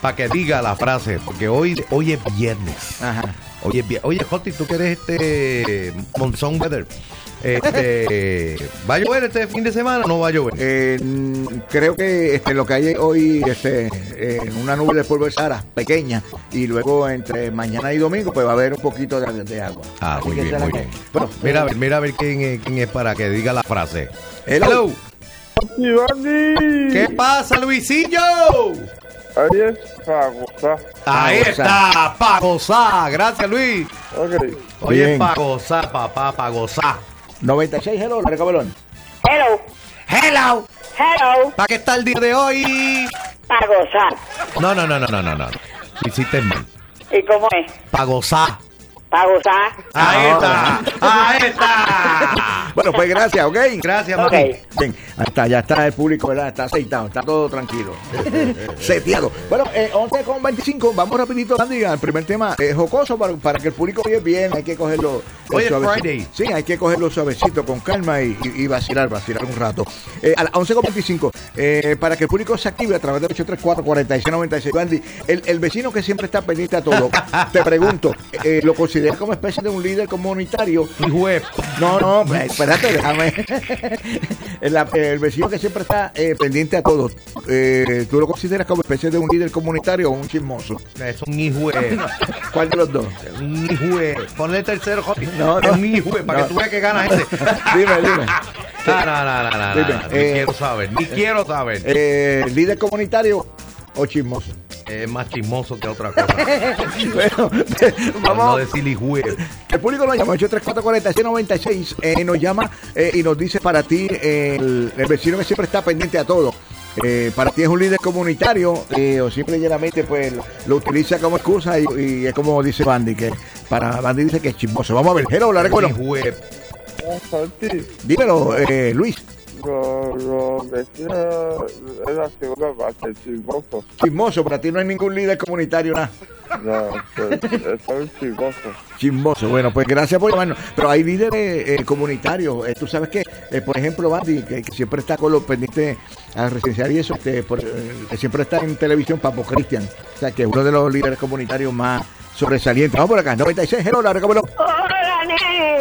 para que diga la frase, porque hoy es viernes. Ajá. Hoy es viernes. Oye, Joti, tú que eres monsoon weather. ¿Va a llover este fin de semana o no va a llover? Creo que lo que hay hoy una nube de polvo de Sahara pequeña, y luego entre mañana y domingo pues va a haber un poquito de agua. Ah, Así muy que bien, muy bien. Bueno, Mira a ver quién es para que diga la frase. Hello. ¿Qué pasa, Luisillo? Ahí es para gozar. Ahí está, para gozar. Gracias, Luis. Ok. Hoy Bien. es para gozar, papá, para gozar. 96, hello, la recabelón. Hello, Hello. hello, ¿Para qué está el día de hoy? para gozar. No. Hiciste mal. ¿Y cómo es? Para gozar. Para gozar. Ahí está. Bueno, pues gracias, ¿ok? Gracias, Ok. mami. Bien, ya está el público, ¿verdad? Está aceitado, está todo tranquilo. Seteado. Bueno, 11:25, vamos rapidito, Andy, al primer tema. Jocoso para que el público oye bien, hay que cogerlo Hoy es suavecito. Friday. Sí, hay que cogerlo suavecito, con calma y vacilar un rato. A las 11:25, para que el público se active a través de 834-4696. Andy, el vecino que siempre está pendiente a todo, te pregunto, ¿lo consideras como especie de un líder comunitario? Mi juez. No, espérate, déjame. El vecino que siempre está pendiente a todo, ¿tú lo consideras como especie de un líder comunitario o un chismoso? Es un hijuez. ¿Cuál de los dos? Un hijuez. Ponle el tercero, Joti. No. Es un hijuez, para que tú veas que gana ese. Dime. No. Dime, Ni quiero saber. ¿Líder comunitario o chismoso? Es más chismoso que otra cosa. Bueno, Vamos a vamos. decir hijuez. El público nos llama 834-4696, nos llama y nos dice para ti el vecino que siempre está pendiente a todo. Para ti es un líder comunitario o simplemente pues lo utiliza como excusa y es como dice Bandy, que para Bandy dice que es chismoso. Vamos a ver, hello, la recuerdo. Hijuez. Santi, Dímelo, Luis. los vecinos es la segunda parte, chismoso. Chismoso, para ti no hay ningún líder comunitario, nada. No, son chismosos. Chismoso, bueno, pues gracias por llamarnos. Pero hay líderes comunitarios. Tú sabes que, por ejemplo, Bandy, que siempre está con los pendientes al residencial y eso, que siempre está en televisión, Papo Cristian. O sea, que es uno de los líderes comunitarios más sobresalientes. Vamos por acá, 96, hello, la recomendó. Hola, nene.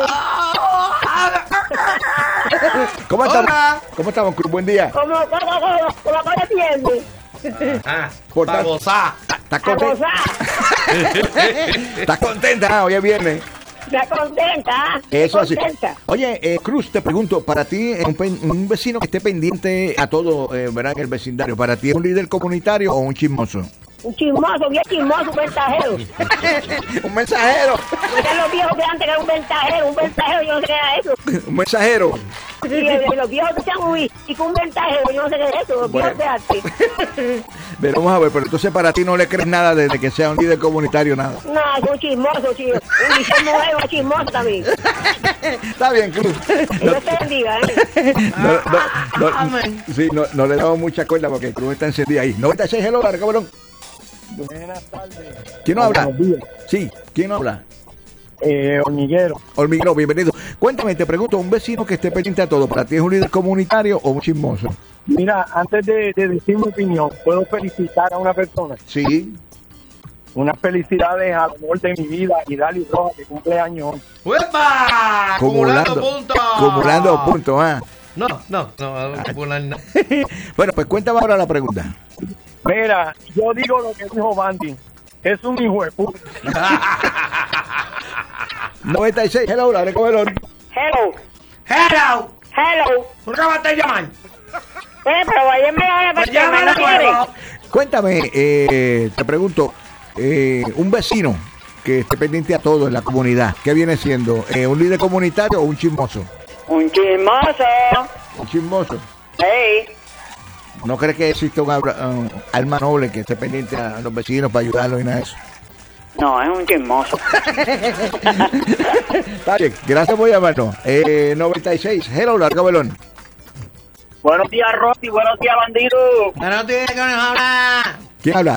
¿Cómo estamos? Hola. ¿Cómo estamos, Cruz? Buen día. ¿Cómo te entiendes? Por Para tanto, gozar. ¿Estás Para contenta? gozar. ¿Estás contenta? Hoy es viernes. ¿Estás contenta? Eso así. Contenta. Oye, Cruz, te pregunto, para ti, un vecino que esté pendiente a todo, ¿verdad? En el vecindario, ¿para ti es un líder comunitario o un chismoso? Un chismoso, bien chismoso, un mensajero. Un mensajero. Porque los viejos que antes era un mensajero, yo no sé qué era eso. Un mensajero. Y los viejos que están muy, y con un mensajero, yo no sé qué es eso, los viejos de antes. Pero vamos a ver, pero entonces para ti no le crees nada desde que sea un líder comunitario, nada. No, es un chismoso, chico. Un chismoso, un chismoso también. Está bien, Cruz. Dios te bendiga, ¿eh? Sí, no le damos mucha cuerda porque Cruz está encendida ahí. 96, hello, la cabrón. Buenas tardes. ¿Quién nos habla? Buenos días. Sí, ¿quién nos habla? Hormiguero. Hormiguero, bienvenido. Cuéntame, te pregunto, un vecino que esté pendiente a todo, ¿para ti es un líder comunitario o un chismoso? Mira, antes de decir mi opinión, ¿puedo felicitar a una persona? Sí. Unas felicidades al amor de mi vida, Hidalgo Roja, que cumple años hoy. ¡Uepa! Acumulando puntos. Acumulando puntos, ah. No, acumular no. Bueno, pues cuéntame ahora la pregunta. Mira, yo digo lo que dijo Bandy. Es un hijo de puta. 96, hello, la recogedor. Hello, ¡Hello! hello. ¿Por qué vas a llamar? Pero ayer me la Pues llama de quiere. nuevo. Cuéntame, te pregunto, un vecino que esté pendiente a todo en la comunidad, ¿qué viene siendo? ¿Un líder comunitario o un chismoso? Un chismoso. Un chismoso. Hey. ¿No crees que existe un alma noble que esté pendiente a los vecinos para ayudarlos y nada de eso? No, es un chismoso. Está bien, gracias por llamarnos. 96, hello, larga velón. Buenos días, Rosy. Buenos días, bandido. Buenos días, ¿qué nos habla? ¿Quién habla?